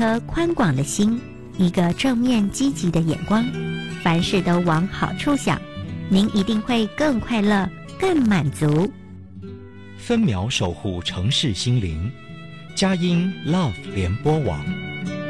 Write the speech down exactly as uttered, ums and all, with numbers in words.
颗宽广的心，一个正面积极的眼光，凡事都往好处想，您一定会更快乐、更满足。 分秒守护城市心灵，佳音 Love 联播网。